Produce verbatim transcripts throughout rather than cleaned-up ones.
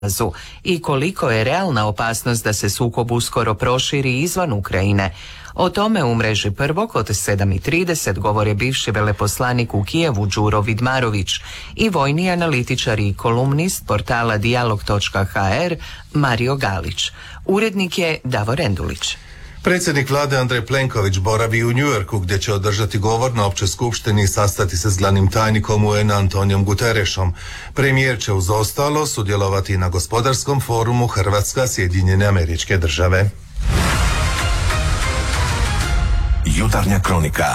i koliko je realna opasnost da se sukob uskoro proširi izvan Ukrajine. O tome u mreži Prvog od sedam i trideset govore bivši veleposlanik u Kijevu Đuro Vidmarović i vojni analitičar i kolumnist portala dijalog točka ha er Mario Galić. Urednik je Davor Endulić. Predsjednik vlade Andrej Plenković boravi u Njujorku gdje će održati govor na općoj skupštini i sastati se s glavnim tajnikom U En Antonijom Guterešom. Premijer će uz ostalo sudjelovati na gospodarskom forumu Hrvatska Sjedinjene Američke Države. Jutarnja kronika.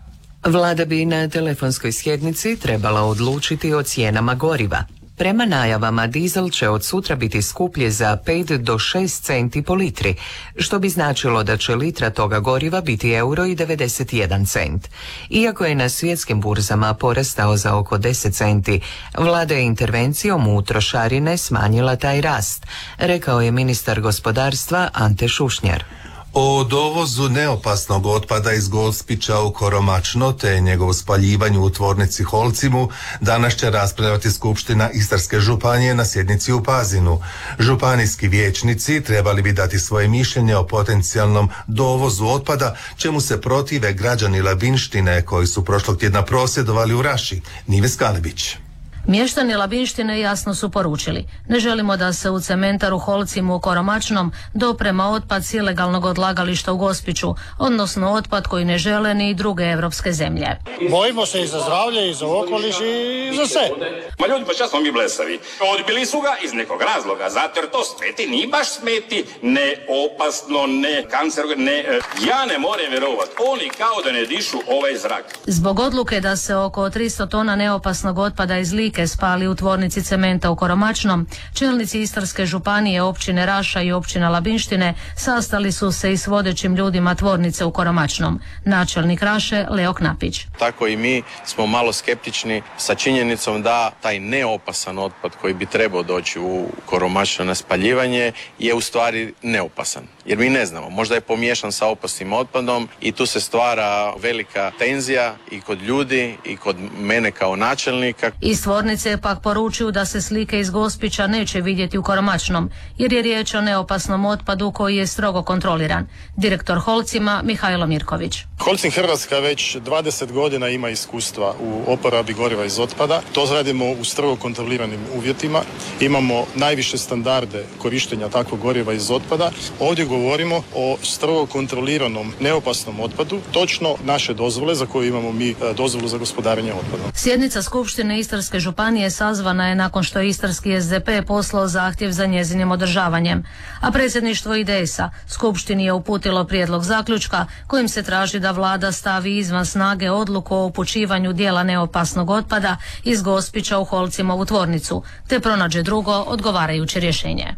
Vlada bi na telefonskoj sjednici trebala odlučiti o cijenama goriva. Prema najavama, dizel će od sutra biti skuplji za pet do šest centi po litri, što bi značilo da će litra toga goriva biti euro i devedeset jedan cent. Iako je na svjetskim burzama porastao za oko deset centi, vlada je intervencijom u trošarine smanjila taj rast, rekao je ministar gospodarstva Ante Šušnjar. O dovozu neopasnog otpada iz Gospića u Koromačno te njegovu spaljivanju u tvornici Holcimu danas će raspravljati Skupština Istarske županije na sjednici u Pazinu. Županijski vijećnici trebali bi dati svoje mišljenje o potencijalnom dovozu otpada, čemu se protive građani Labinštine koji su prošlog tjedna prosvjedovali u Raši. Nive Skalebić. Mještani Labinštine jasno su poručili: ne želimo da se u cementaru Holcimu u Koromačnom doprema otpad s ilegalnog odlagališta u Gospiću, odnosno otpad koji ne žele ni druge evropske zemlje. Bojimo se i za zdravlje, i za okoliš, i za sve. Ma ljudi, pa šta smo mi blesavi? Odbili su ga iz nekog razloga, zato jer to smeti, ni baš smeti, ne opasno, ne kancerogeno, ne... Ja ne moram vjerovati, oni kao da ne dišu ovaj zrak. Zbog odluke da se oko tristo tona neopasnog otpada iz Like spali u tvornici cementa u Koromačnom, čelnici Istarske županije, općine Raša i općina Labinštine sastali su se i s vodećim ljudima tvornice u Koromačnom. Načelnik Raše Leo Knapić. Tako i mi smo malo skeptični sa činjenicom da taj neopasan otpad koji bi trebao doći u Koromačno na spaljivanje je u stvari neopasan. Jer mi ne znamo, možda je pomiješan sa opasnim otpadom i tu se stvara velika tenzija i kod ljudi i kod mene kao načelnika. Iz tvornice pak poručuju da se slike iz Gospića neće vidjeti u Koromačnom, jer je riječ o neopasnom otpadu koji je strogo kontroliran. Direktor Holcima Mihajlo Mirković. Holcim Hrvatska već dvadeset godina ima iskustva u oporabi goriva iz otpada. To radimo u strogo kontroliranim uvjetima. Imamo najviše standarde korištenja takvog goriva iz otpada. Ovdje govorimo o strogo kontroliranom neopasnom otpadu, točno naše dozvole za koju imamo mi dozvolu za gospodarenje otpadom. Sjednica Skupštine Istarske županije sazvana je nakon što je Istarski es de pe poslao zahtjev za njezinim održavanjem, a predsjedništvo I D E S-a Skupštini je uputilo prijedlog zaključka kojim se traži da vlada stavi izvan snage odluku o upućivanju dijela neopasnog otpada iz Gospića u Holcimovu tvornicu, te pronađe drugo odgovarajuće rješenje.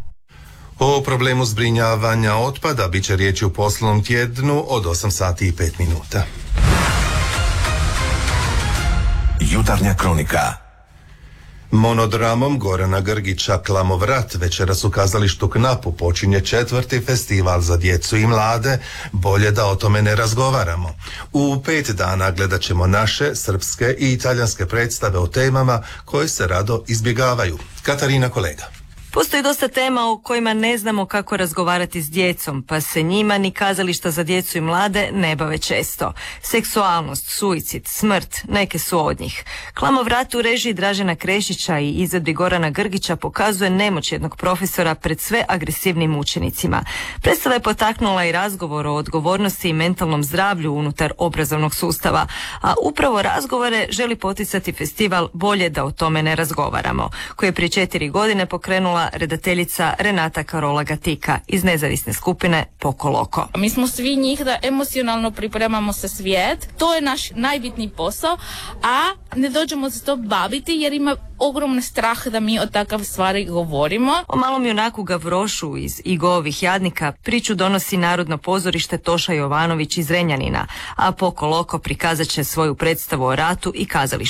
O problemu zbrinjavanja otpada bit će riječi u poslovnom tjednu od osam sati i pet minuta. Jutarnja kronika. Monodramom Gorana Grgića Klamovrat večeras u kazalištu Knapu počinje četvrti festival za djecu i mlade. Bolje da o tome ne razgovaramo. U pet dana gledat ćemo naše, srpske i italijanske predstave o temama koje se rado izbjegavaju. Katarina Kolega. Postoji dosta tema o kojima ne znamo kako razgovarati s djecom, pa se njima ni kazališta za djecu i mlade ne bave često. Seksualnost, suicid, smrt, neke su od njih. Klamovrat u režiji Dražena Krešića i izvedbi Gorana Grgića pokazuje nemoć jednog profesora pred sve agresivnim učenicima. Predstava je potaknula i razgovor o odgovornosti i mentalnom zdravlju unutar obrazovnog sustava, a upravo razgovore želi poticati festival Bolje da o tome ne razgovaramo, koji je prije četiri godine pokrenula redateljica Renata Karola Gatika iz nezavisne skupine Pokoloko. Mi smo svi njih da emocionalno pripremamo se svijet, to je naš najbitniji posao, a ne dođemo se to baviti jer ima ogromni strah da mi o takav stvari govorimo. O malom junaku Gavrošu iz Igovih jadnika priču donosi Narodno pozorište Toša Jovanović iz Renjanina, a Pokoloko prikazat će svoju predstavu o ratu i kazalištu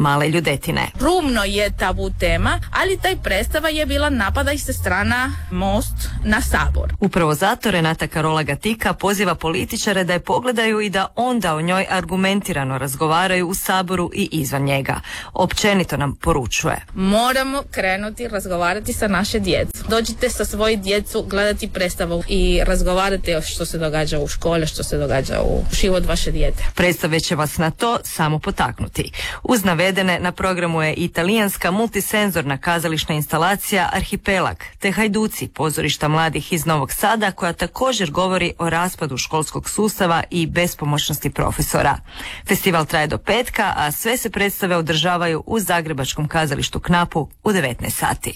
male ljudetine. Rumno je tabu tema, ali taj predstava je bila napada i sa strana Most na Sabor. Upravo zato Renata Karola Gatika poziva političare da je pogledaju i da onda o njoj argumentirano razgovaraju u Saboru i izvan njega. Općenito nam poručuje: moramo krenuti razgovarati sa naše djecu. Dođite sa svoji djecu gledati predstavu i razgovarati o što se događa u školi, što se događa u život vaše dijete. Predstave će vas na to samo potaknuti. Uz navedene na programu je italijanska multisenzorna kazališna instalacija Arhipelag te Hajduci, pozorišta mladih iz Novog Sada, koja također govori o raspadu školskog sustava i bespomoćnosti profesora. Festival traje do petka, a sve se predstave održavaju u zagrebačkom kazalištu Knapu u devetnaest sati.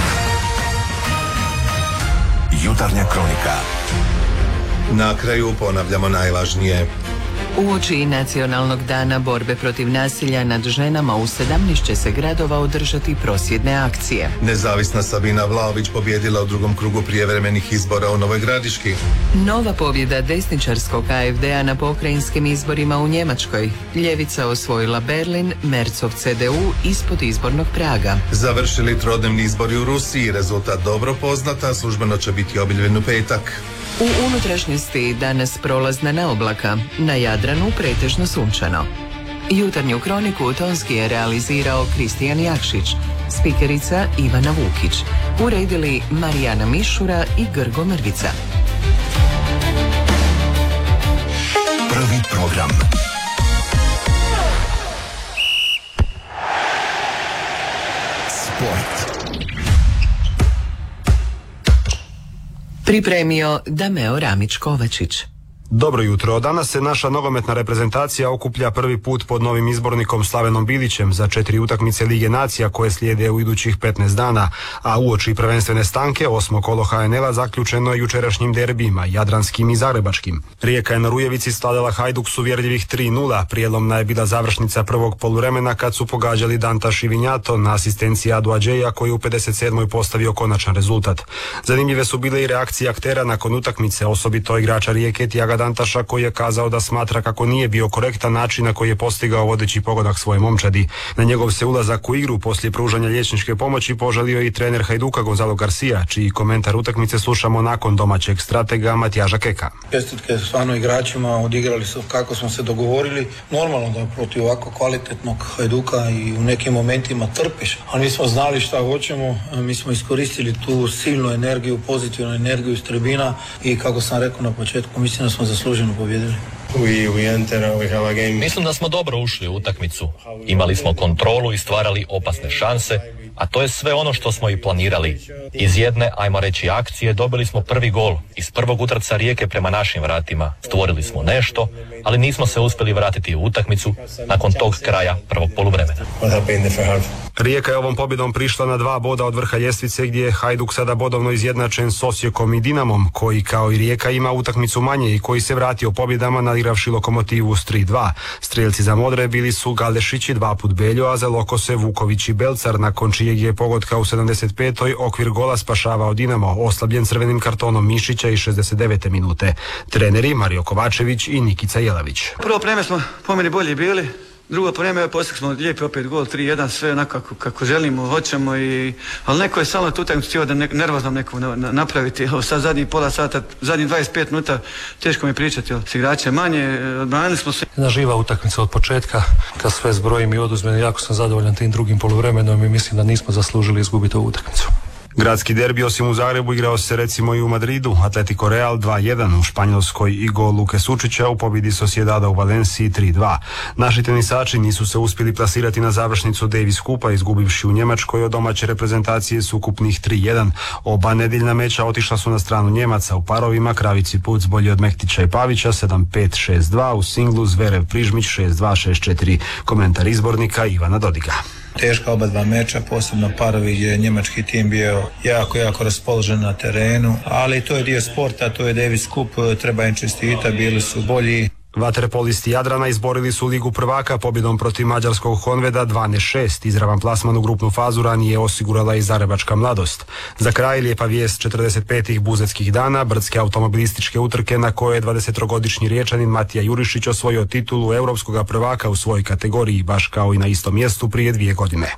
Jutarnja kronika. Na kraju ponavljamo najvažnije. Uoči Nacionalnog dana borbe protiv nasilja nad ženama u sedamnaest će se gradova održati prosvjedne akcije. Nezavisna Sabina Vlaović pobjedila u drugom krugu prijevremenih izbora u Novoj Gradiški. Nova pobjeda desničarskog A F D-a na pokrajinskim izborima u Njemačkoj. Ljevica osvojila Berlin, Mercov C D U ispod izbornog praga. Završili trodnevni izbori u Rusiji, rezultat dobro poznata, službeno će biti objavljen u petak. U unutrašnjosti danas prolazna naoblaka, na Jadranu pretežno sunčano. Jutarnju kroniku tonski je realizirao Kristijan Jakšić, spikerica Ivana Vukić, uredili Marijana Mišura i Grgo Mrvica. Prvi program. Sport. Pripremio Dameo Ramić-Kovačić. Dobro jutro. Danas se naša nogometna reprezentacija okuplja prvi put pod novim izbornikom Slavenom Bilićem za četiri utakmice Lige nacija koje slijede u idućih petnaest dana, a uoči prvenstvene stanke osmo kolo H N L-a zaključeno je jučerašnjim derbijima, jadranskim i zagrebačkim. Rijeka je na Rujevici slavila Hajduk s uvjerljivih tri nula, prijelomna je bila završnica prvog poluvremena kad su pogađali Dantaš i Vinjato na asistenciji Adu Adžeja koji je u pedeset sedmoj postavio konačan rezultat. Zanimljive su bile i reakcije aktera nakon utakmice, osobito igrača Rijeke Tiaga Dantaša koji je kazao da smatra kako nije bio korektan način na koji je postigao vodeći pogodak svoje momčadi. Na njegov se ulazak u igru poslije pružanja liječničke pomoći požalio i trener Hajduka Gonzalo Garcia, čiji komentar utakmice slušamo nakon domaćeg stratega Matijaža Keka. Čestitke stvarno igračima, odigrali su kako smo se dogovorili. Normalno da protiv ovako kvalitetnog Hajduka i u nekim momentima trpiš, ali mi smo znali šta hoćemo, mi smo iskoristili tu silnu energiju, pozitivnu energiju iz tribina i kako sam rekao na početku, mislim da smo zasluženo pobjedili. Mislim da smo dobro ušli u utakmicu. Imali smo kontrolu i stvarali opasne šanse, a to je sve ono što smo i planirali. Iz jedne, ajmo reći, akcije dobili smo prvi gol. Iz prvog utrca Rijeke prema našim vratima stvorili smo nešto, ali nismo se uspjeli vratiti u utakmicu nakon tog kraja prvog poluvremena. Rijeka je ovom pobjedom prišla na dva boda od vrha ljestvice gdje je Hajduk sada bodovno izjednačen s Osijekom i Dinamom, koji kao i Rijeka ima utakmicu manje i koji se vratio pobjedama nadigravši Lokomotivu s tri dva. Strijelci za modre bili su Galešić i dva put Beljo, a za Lokose Vuković i Belcar, nakon čijeg je pogotka u sedamdeset petoj okvir gola spašavao Dinamo, oslabljen crvenim kartonom Mišića i šezdeset devete minute. Treneri Mario Kovačević i Nikica Jelavić. Prvo vreme smo po meni bolji bili. Drugo vreme, poslije smo lijepi opet gol, tri jedan, sve onako kako, kako želimo, hoćemo, i, ali neko je samo tu utakmicu htio da ne, nervozno neko na, na, napraviti. Evo sad zadnjih pola sata, zadnjih dvadeset pet minuta, teško mi pričati, s igrače manje, odbranili smo se. Jedna živa utakmica od početka, kad sve zbrojim i oduzmem, jako sam zadovoljan tim drugim poluvremenom i mislim da nismo zaslužili izgubiti ovu utakmicu. Gradski derbi osim u Zagrebu igrao se recimo i u Madridu. Atletico Real dva jedan u Španjolskoj i gol Luke Sučića, u pobjedi Sociedada u Valenciji tri dva. Naši tenisači nisu se uspjeli plasirati na završnicu Davis Kupa, izgubivši u Njemačkoj od domaće reprezentacije s ukupnih tri jedan. Oba nedeljna meča otišla su na stranu Njemaca. U parovima Kravici Puc bolji od Mektića i Pavića sedam pet šest dva, u singlu Zverev Prižmić šest dva šest četiri. Komentar izbornika Ivana Dodiga. Teška oba dva meča, posebno parovi gdje je njemački tim bio jako, jako raspoložen na terenu, ali to je dio sporta, to je Davis Cup, treba im čestitati, bili su bolji. Vaterpolisti Jadrana izborili su Ligu prvaka pobjedom protiv mađarskog Honveda dvanaest šest. Izravan plasman u grupnu fazu ranije osigurala i Zagrebačka Mladost. Za kraj lijepa vijest četrdeset petih buzetskih dana, brdske automobilističke utrke na koje je dvadesettrogodišnji Riječanin Matija Jurišić osvojio titulu europskog prvaka u svojoj kategoriji, baš kao i na istom mjestu prije dvije godine.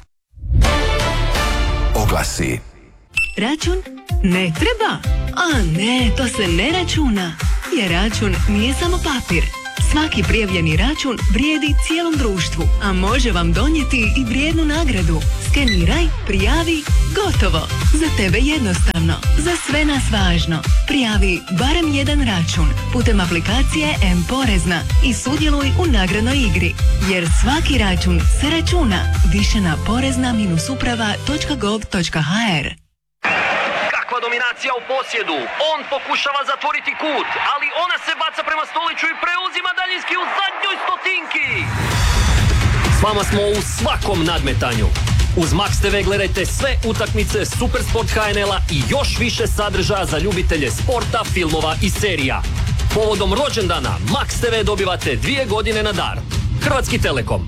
Oglasi. Račun? Ne treba? A ne, to se ne računa. Jer račun nije samo papir. Svaki prijavljeni račun vrijedi cijelom društvu, a može vam donijeti i vrijednu nagradu. Skeniraj, prijavi, gotovo. Za tebe jednostavno, za sve nas važno. Prijavi barem jedan račun putem aplikacije M-Porezna i sudjeluj u nagradnoj igri. Jer svaki račun se računa. Više na porezna uprava točka gov točka ha er. Dominacija u posjedu, on pokušava zatvoriti kut, ali ona se baca prema Stoliću i preuzima daljinski u zadnjoj stotinki. S vama smo u svakom nadmetanju. Uz Max te ve gledajte sve utakmice Supersport ha en el-a i još više sadržaja za ljubitelje sporta, filmova i serija. Povodom rođendana Max te ve dobivate dvije godine na dar. Hrvatski Telekom.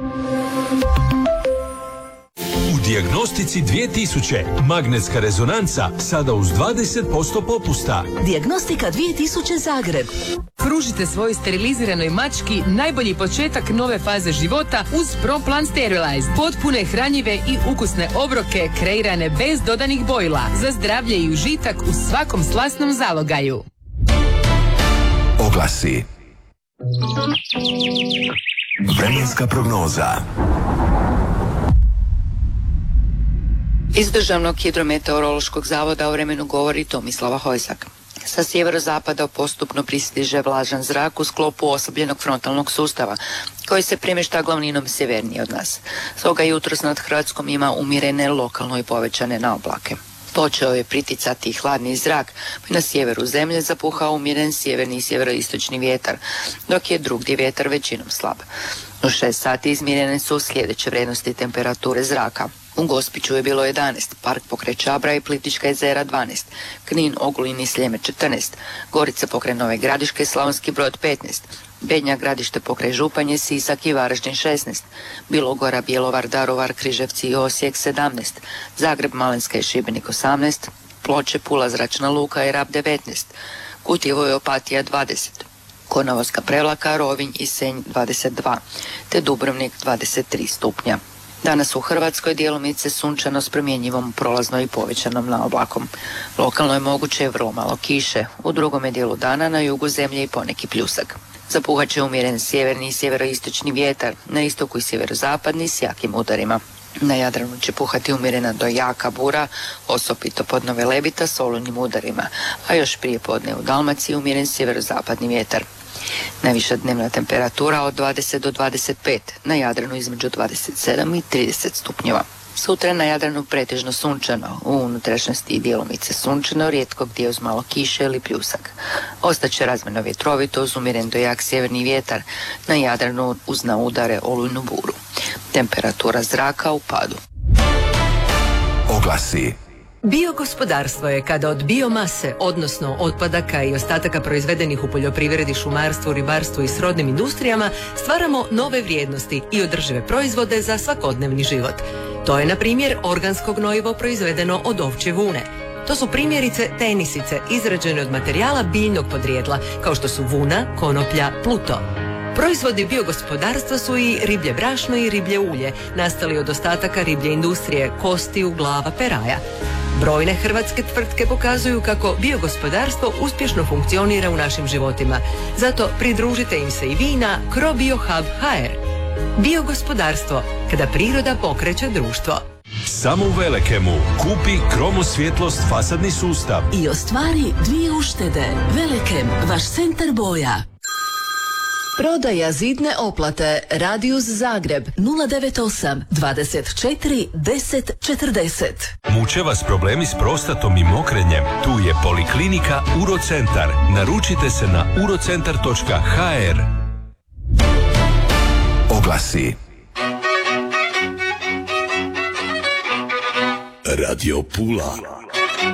Dijagnostici dvije tisuće. Magnetska rezonanca sada uz dvadeset posto popusta. Dijagnostika dvije tisuće Zagreb. Pružite svojoj steriliziranoj mački najbolji početak nove faze života uz ProPlan Sterilize. Potpune, hranjive i ukusne obroke kreirane bez dodanih bojila. Za zdravlje i užitak u svakom slasnom zalogaju. Oglasi. Vremenska prognoza. Iz Državnog hidrometeorološkog zavoda o vremenu govori Tomislava Hojsak. Sa sjeverozapada postupno pristiže vlažan zrak u sklopu oslabljenog frontalnog sustava, koji se premješta glavninom sjevernije od nas. Stoga jutros nad Hrvatskom ima umjerene, lokalno i povećane naoblake. Počeo je priticati hladni zrak, pa na sjeveru zemlje zapuhao umjeren sjeverni i sjeveroistočni vjetar, dok je drugdje vjetar većinom slab. U šest sati izmjerene su sljedeće vrijednosti temperature zraka. U Gospiću je bilo jedanaest, Park pokraj Čabra i Plitvička jezera dvanaest, Knin, Ogulin i Sljeme četrnaest, Gorica pokraj Nove Gradiške, Slavonski Brod petnaest, Bednja Gradište pokraj Županje, Sisak i Varaždin šesnaest, Bilogora, Bjelovar, Daruvar, Križevci i Osijek sedamnaest, Zagreb, Malinska i Šibenik osamnaest, Ploče, Pula, Zračna luka i Rab devetnaest, Kutjevo i Opatija dvadeset, Konavolska, Prevlaka, Rovinj i Senj dvadeset dva, te Dubrovnik dvadeset tri stupnja. Danas u Hrvatskoj djelomice sunčano s promjenjivom prolazno i povećanom naoblakom. Lokalno je moguće vrlo malo kiše, u drugome dijelu dana na jugu zemlje i poneki pljusak. Zapuhat će umjeren sjeverni i sjeveroistočni vjetar, na istoku i sjeverozapadni s jakim udarima. Na Jadranu će puhati umjerena do jaka bura, osobito pod Nove Lebita s olujnim udarima, a još prije podne u Dalmaciji umjeren sjeverozapadni vjetar. Najviša dnevna temperatura od dvadeset do dvadeset pet, na Jadranu između dvadeset sedam i trideset stupnjeva. Sutra na Jadranu pretežno sunčano, u unutrašnjosti i djelomice sunčano, rijetko gdje uz malo kiše ili pljusak. Ostaće razmjerno vjetrovito uz umjeren do jak sjeverni vjetar, na Jadranu uz na udare olujnu buru. Temperatura zraka u padu. Oglasi. Biogospodarstvo je kada od biomase, odnosno otpadaka i ostataka proizvedenih u poljoprivredi, šumarstvu, ribarstvu i srodnim industrijama, stvaramo nove vrijednosti i održive proizvode za svakodnevni život. To je, na primjer, organsko gnojivo proizvedeno od ovčje vune. To su primjerice tenisice izrađene od materijala biljnog podrijetla, kao što su vuna, konoplja, pluto. Proizvodi biogospodarstva su i riblje brašno i riblje ulje, nastali od ostataka riblje industrije, kostiju, glava, peraja. Brojne hrvatske tvrtke pokazuju kako biogospodarstvo uspješno funkcionira u našim životima. Zato pridružite im se i vi na Crobiohub točka ha er. Biogospodarstvo, kada priroda pokreće društvo. Samo u Velekemu kupi Kromo svjetlost fasadni sustav I ostvari dvije uštede. Velekem, vaš centar boja. Prodaja zidne oplate Radius Zagreb nula devet osam dvadeset četiri deset četrdeset. Muče vas problemi s prostatom i mokrenjem? Tu je Poliklinika Urocentar. Naručite se na urocentar točka ha er. Oglasi. Radio Pula.